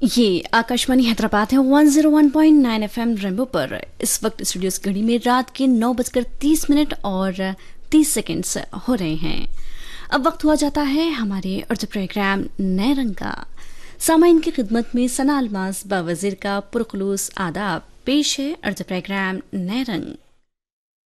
ये आकाशवाणी हैदराबाद है 101.9 FM rainbow पर। इस वक्त स्टूडियो की घड़ी में रात के 9:30 और 30 सेकंड हो रहे हैं। अब वक्त हुआ जाता है हमारे उर्दू प्रोग्राम नए रंग का। सामाइन की खिदमत में सना अलमास बावजीर का पुरखलूस आदाब। पेश है उर्दू प्रोग्राम नए रंग।